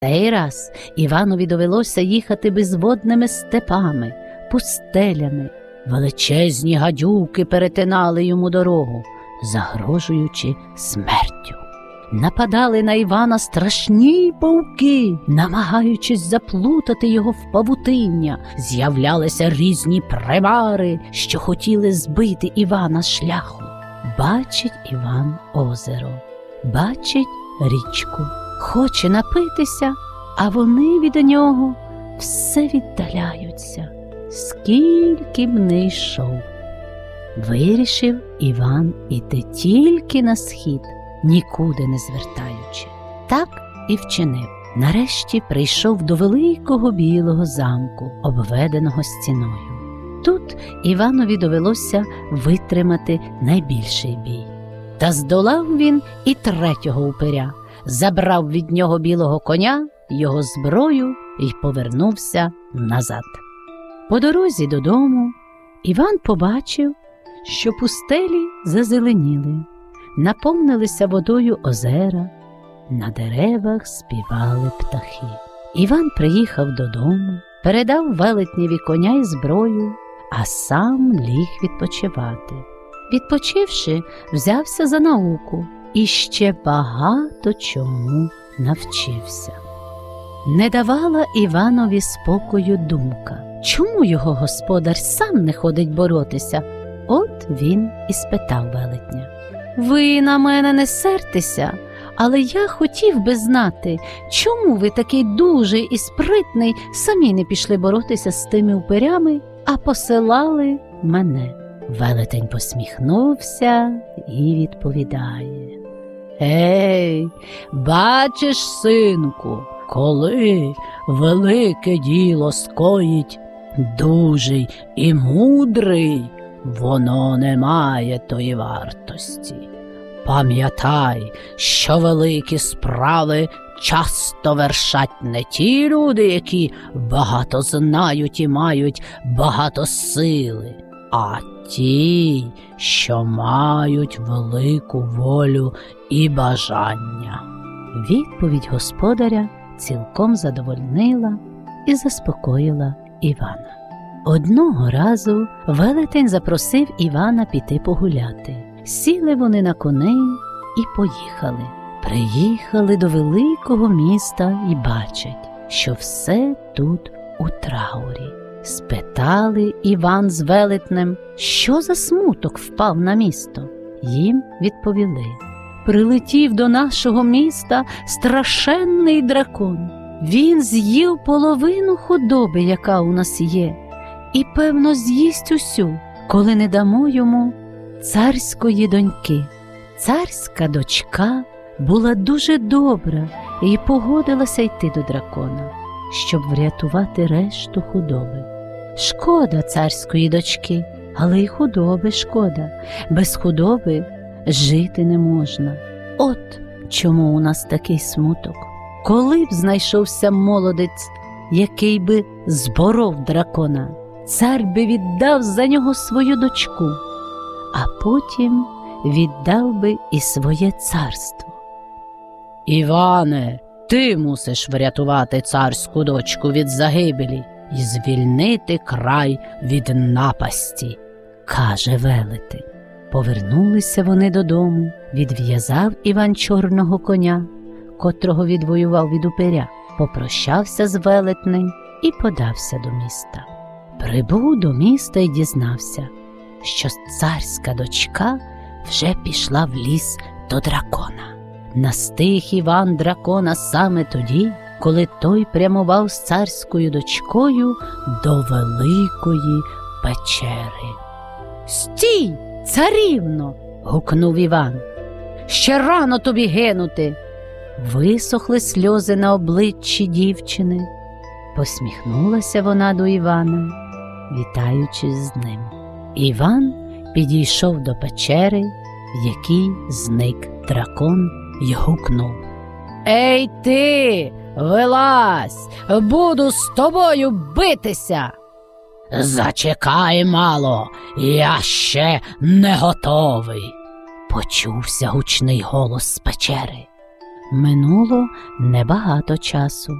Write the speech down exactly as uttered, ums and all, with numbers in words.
Цей раз Іванові довелося їхати безводними степами, пустелями. Величезні гадюки перетинали йому дорогу, загрожуючи смертю. Нападали на Івана страшні павуки, намагаючись заплутати його в павутиння. З'являлися різні примари, що хотіли збити Івана з шляху. Бачить Іван озеро, бачить річку. Хоче напитися, а вони від нього все віддаляються. Скільки б не йшов. Вирішив Іван іти тільки на схід, нікуди не звертаючи. Так і вчинив. Нарешті прийшов до великого білого замку, обведеного стіною. Тут Іванові довелося витримати найбільший бій. Та здолав він і третього упиря, забрав від нього білого коня, його зброю і повернувся назад. По дорозі додому Іван побачив, що пустелі зазеленіли, наповнилися водою озера, на деревах співали птахи. Іван приїхав додому, передав велетневі коня і зброю, а сам ліг відпочивати. Відпочивши, взявся за науку і ще багато чому навчився. Не давала Іванові спокою думка, чому його господар сам не ходить боротися? От він і спитав велетня: «Ви на мене не сертеся, але я хотів би знати, чому ви такий дужий і спритний самі не пішли боротися з тими упирями, а посилали мене?» Велетень посміхнувся і відповідає: «Ей, бачиш, синку, коли велике діло скоїть дужий і мудрий, воно не має тої вартості. Пам'ятай, що великі справи часто вершать не ті люди, які багато знають і мають багато сили, а ті, що мають велику волю і бажання». Відповідь господаря цілком задовольнила і заспокоїла Івана. Одного разу велетень запросив Івана піти погуляти. Сіли вони на коней і поїхали. Приїхали до великого міста і бачать, що все тут у траурі. Спитали Іван з велетнем, що за смуток впав на місто. Їм відповіли: «Прилетів до нашого міста страшенний дракон. Він з'їв половину худоби, яка у нас є, і, певно, з'їсть усю, коли не дамо йому царської доньки». Царська дочка була дуже добра і погодилася йти до дракона, щоб врятувати решту худоби. Шкода царської дочки, але й худоби шкода. Без худоби жити не можна. От чому у нас такий смуток. Коли б знайшовся молодець, який би зборов дракона, цар би віддав за нього свою дочку, а потім віддав би і своє царство. «Іване, ти мусиш врятувати царську дочку від загибелі і звільнити край від напасті», – каже велетень. Повернулися вони додому, відв'язав Іван чорного коня, котрого відвоював від упиря, попрощався з велетнем і подався до міста. Прибув до міста і дізнався, що царська дочка вже пішла в ліс до дракона. Настиг Іван дракона саме тоді, коли той прямував з царською дочкою до великої печери. «Стій, царівно!» – гукнув Іван. «Ще рано тобі гинути!» Висохли сльози на обличчі дівчини. Посміхнулася вона до Івана, вітаючись з ним. Іван підійшов до печери, в якій зник дракон, й гукнув: «Ей ти, вилазь, буду з тобою битися!» «Зачекай мало, я ще не готовий!» – почувся гучний голос з печери. Минуло небагато часу.